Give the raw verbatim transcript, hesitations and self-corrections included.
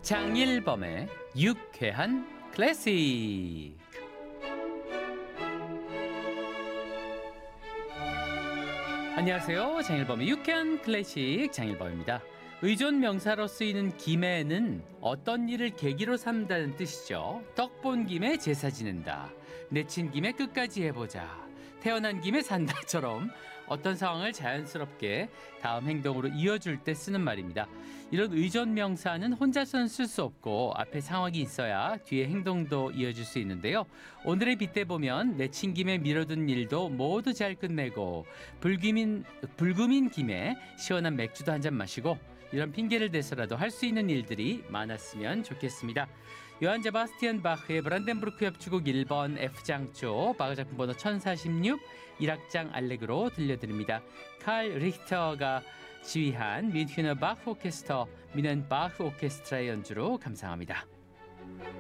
장일범의 유쾌한 클래식. 안녕하세요. 장일범의 유쾌한 클래식 장일범입니다. 의존 명사로 쓰이는 김에는 어떤 일을 계기로 삼다는 뜻이죠. 떡 본 김에 제사 지낸다, 내친 김에 끝까지 해보자, 태어난 김에 산다처럼 어떤 상황을 자연스럽게 다음 행동으로 이어줄 때 쓰는 말입니다. 이런 의존 명사는 혼자서는 쓸 수 없고 앞에 상황이 있어야 뒤에 행동도 이어질 수 있는데요. 오늘의 빗대 보면 내친 김에 미뤄둔 일도 모두 잘 끝내고 불금인, 불금인 김에 시원한 맥주도 한 잔 마시고 이런 핑계를 대서라도 할 수 있는 일들이 많았으면 좋겠습니다. 요한 제바스티안 바흐의 브란덴부르크 협주곡 일 번 F장조 바흐 작품 번호 천사십육 일 악장 알레그로 들려드립니다. 칼 리히터가 지휘한 뮌헨어 바흐 오케스터 미넨 바흐 오케스트라의 연주로 감상합니다.